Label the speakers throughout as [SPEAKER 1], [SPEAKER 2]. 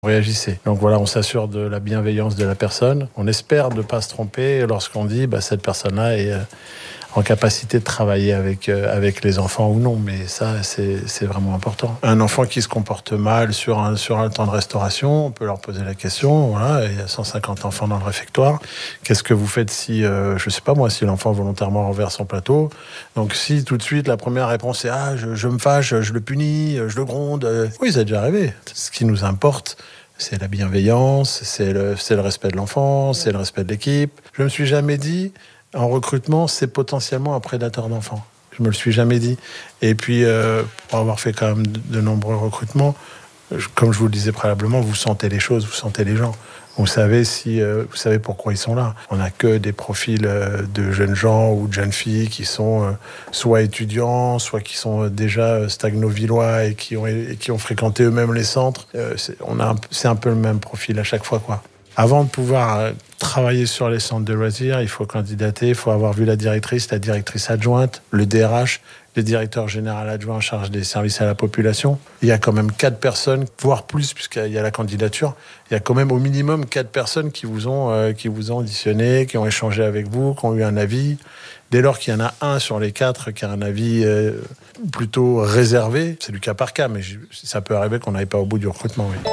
[SPEAKER 1] Réagissez. Donc voilà, on s'assure de la bienveillance de la personne. On espère ne pas se tromper lorsqu'on dit cette personne-là est en capacité de travailler avec les enfants ou non. Mais ça, c'est vraiment important. Un enfant qui se comporte mal sur un temps de restauration, on peut leur poser la question. Voilà, il y a 150 enfants dans le réfectoire. Qu'est-ce que vous fêtes si, je sais pas moi, si l'enfant volontairement renverse son plateau? Donc si tout de suite la première réponse est je me fâche, je le punis, je le gronde. Oui, ça a déjà arrivé. Ce qui nous importe, c'est la bienveillance, c'est le respect de l'enfant, c'est le respect de l'équipe. Je me suis jamais dit, en recrutement, c'est potentiellement un prédateur d'enfants. Je me le suis jamais dit. Et puis, pour avoir fait quand même de nombreux recrutements, comme je vous le disais préalablement, vous sentez les choses, vous sentez les gens. Vous savez vous savez pourquoi ils sont là. On n'a que des profils de jeunes gens ou de jeunes filles qui sont soit étudiants, soit qui sont déjà stagno-villois et qui ont fréquenté eux-mêmes les centres. C'est un peu le même profil à chaque fois, quoi. Avant de pouvoir travailler sur les centres de loisirs, il faut candidater, il faut avoir vu la directrice adjointe, le DRH, le directeur général adjoint en charge des services à la population. Il y a quand même 4 personnes, voire plus, puisqu'il y a la candidature. Il y a quand même au minimum 4 personnes qui vous ont auditionné, qui ont échangé avec vous, qui ont eu un avis. Dès lors qu'il y en a un sur les 4 qui a un avis plutôt réservé, c'est du cas par cas, mais ça peut arriver qu'on n'aille pas au bout du recrutement, oui.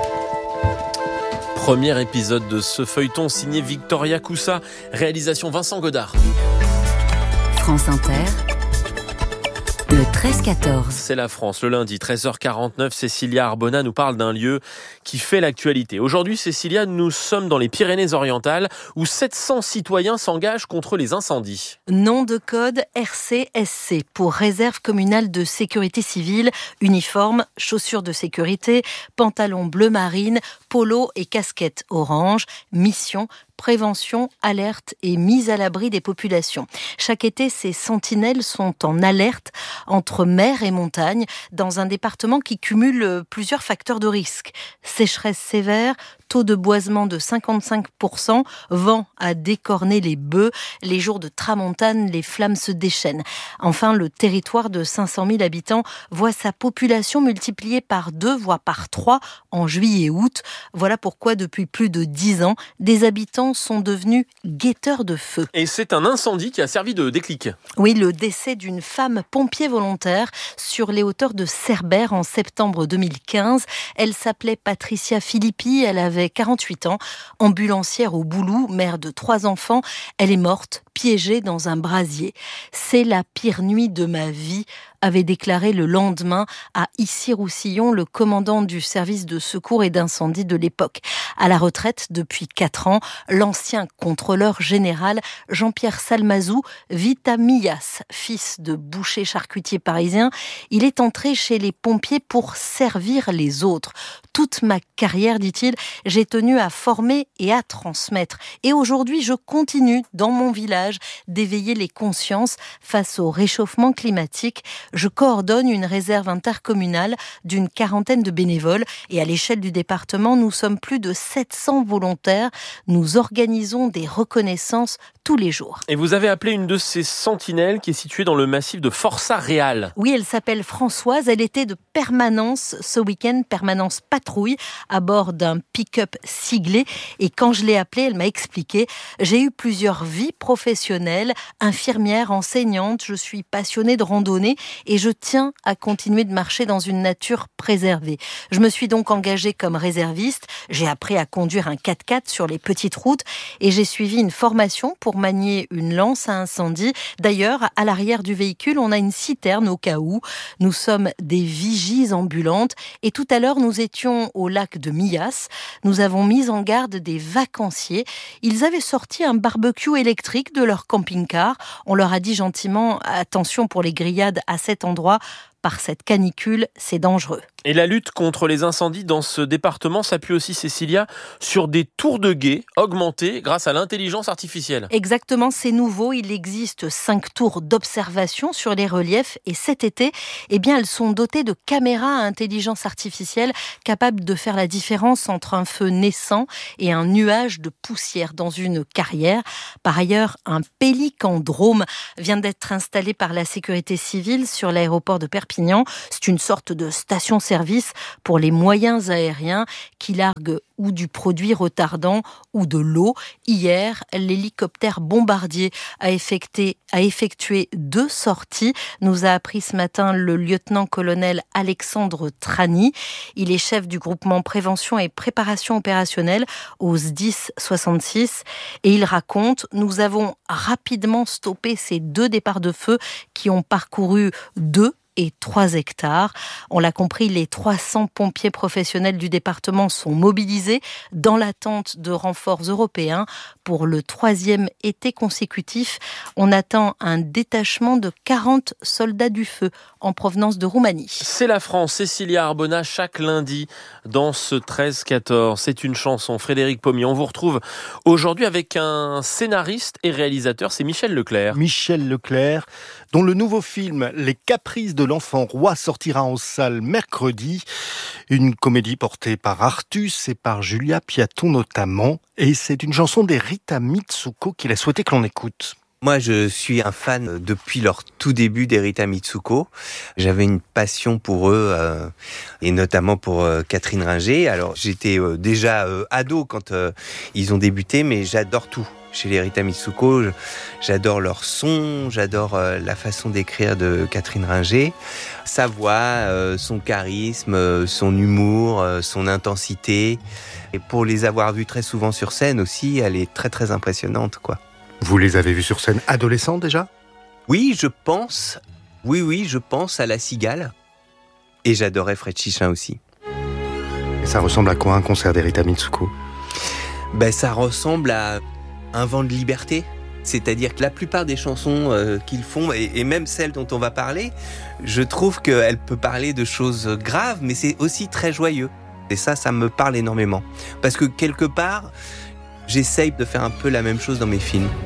[SPEAKER 2] Premier épisode de ce feuilleton signé Victoria Coussa, réalisation Vincent Godard.
[SPEAKER 3] France Inter, le 13-14.
[SPEAKER 2] C'est la France, le lundi, 13h49, Cécilia Arbona nous parle d'un lieu qui fait l'actualité. Aujourd'hui, Cécilia, nous sommes dans les Pyrénées-Orientales où 700 citoyens s'engagent contre les incendies.
[SPEAKER 4] Nom de code RCSC pour Réserve communale de sécurité civile, uniforme, chaussures de sécurité, pantalon bleu marine, polo et casquette orange, mission prévention, alerte et mise à l'abri des populations. Chaque été, ces sentinelles sont en alerte entre mer et montagne dans un département qui cumule plusieurs facteurs de risque. Sécheresse sévère, taux de boisement de 55%, vent à décorner les bœufs, les jours de tramontane, les flammes se déchaînent. Enfin, le territoire de 500 000 habitants voit sa population multipliée par 2, voire par 3 en juillet et août. Voilà pourquoi, depuis plus de 10 ans, des habitants sont devenus guetteurs de feu.
[SPEAKER 2] Et c'est un incendie qui a servi de déclic.
[SPEAKER 4] Oui, le décès d'une femme pompier volontaire sur les hauteurs de Cerbère en septembre 2015. Elle s'appelait Patricia Filippi, elle avait 48 ans, ambulancière au Boulou, mère de 3 enfants. Elle est morte, piégée dans un brasier. C'est la pire nuit de ma vie, avait déclaré le lendemain à Issy-Roussillon le commandant du service de secours et d'incendie de l'époque. À la retraite depuis 4 ans, l'ancien contrôleur général Jean-Pierre Salmazou vit à Millas, fils de boucher charcutier parisien. Il est entré chez les pompiers pour servir les autres. Toute ma carrière, dit-il, j'ai tenu à former et à transmettre. Et aujourd'hui, je continue dans mon village d'éveiller les consciences face au réchauffement climatique. Je coordonne une réserve intercommunale d'une 40aine de bénévoles et à l'échelle du département, nous sommes plus de 700 volontaires. Nous organisons des reconnaissances tous les jours.
[SPEAKER 2] Et vous avez appelé une de ces sentinelles qui est située dans le massif de Forçat Réal.
[SPEAKER 4] Oui, elle s'appelle Françoise. Elle était de permanence ce week-end, permanence patrouille, à bord d'un pick-up siglé. Et quand je l'ai appelée, elle m'a expliqué « J'ai eu plusieurs vies professionnelles, infirmière, enseignante, je suis passionnée de randonnée et je tiens à continuer de marcher dans une nature préservée. Je me suis donc engagée comme réserviste, j'ai appris à conduire un 4x4 sur les petites routes et j'ai suivi une formation pour manier une lance à incendie. D'ailleurs, à l'arrière du véhicule, on a une citerne au cas où. Nous sommes des vigies ambulantes et tout à l'heure, nous étions au lac de Millas. Nous avons mis en garde des vacanciers. Ils avaient sorti un barbecue électrique de leur camping-car. On leur a dit gentiment, attention pour les grillades à cet endroit. Par cette canicule, c'est dangereux.
[SPEAKER 2] Et la lutte contre les incendies dans ce département s'appuie aussi, Cécilia, sur des tours de guet augmentés grâce à l'intelligence artificielle.
[SPEAKER 4] Exactement, c'est nouveau. Il existe 5 tours d'observation sur les reliefs et cet été, elles sont dotées de caméras à intelligence artificielle capables de faire la différence entre un feu naissant et un nuage de poussière dans une carrière. Par ailleurs, un pélicandrome vient d'être installé par la sécurité civile sur l'aéroport de Perpignan. C'est une sorte de station-service service pour les moyens aériens qui larguent ou du produit retardant ou de l'eau. Hier, l'hélicoptère Bombardier a effectué 2 sorties, nous a appris ce matin le lieutenant-colonel Alexandre Trani. Il est chef du groupement prévention et préparation opérationnelle au SDIS 66 et il raconte: nous avons rapidement stoppé ces 2 départs de feu qui ont parcouru 2 et 3 hectares. On l'a compris, les 300 pompiers professionnels du département sont mobilisés dans l'attente de renforts européens. Pour le 3e été consécutif, on attend un détachement de 40 soldats du feu en provenance de Roumanie.
[SPEAKER 2] C'est la France, Cécilia Arbona, chaque lundi dans ce 13-14. C'est une chanson, Frédéric Pommier. On vous retrouve aujourd'hui avec un scénariste et réalisateur, c'est Michel Leclerc.
[SPEAKER 5] Michel Leclerc, dont le nouveau film Les Caprices de l'enfant roi sortira en salle mercredi. Une comédie portée par Artus et par Julia Piaton notamment. Et c'est une chanson des Rita Mitsuko qu'il a souhaité que l'on écoute.
[SPEAKER 6] Moi, je suis un fan depuis leur tout début des Rita Mitsuko. J'avais une passion pour eux, et notamment pour Catherine Ringer. Alors, j'étais déjà ado quand ils ont débuté, mais j'adore tout. Chez les Rita Mitsuko, j'adore leur son, j'adore la façon d'écrire de Catherine Ringer, sa voix, son charisme, son humour, son intensité. Et pour les avoir vus très souvent sur scène aussi, elle est très très impressionnante, quoi.
[SPEAKER 5] Vous les avez vus sur scène adolescents déjà ?
[SPEAKER 6] Oui, je pense à La Cigale. Et j'adorais Fred Chichin aussi.
[SPEAKER 5] Et ça ressemble à quoi un concert des Rita Mitsuko ?
[SPEAKER 6] Ça ressemble à un vent de liberté. C'est-à-dire que la plupart des chansons qu'ils font, et même celles dont on va parler, je trouve qu'elles peuvent parler de choses graves, mais c'est aussi très joyeux. Et ça me parle énormément. Parce que quelque part, j'essaye de faire un peu la même chose dans mes films.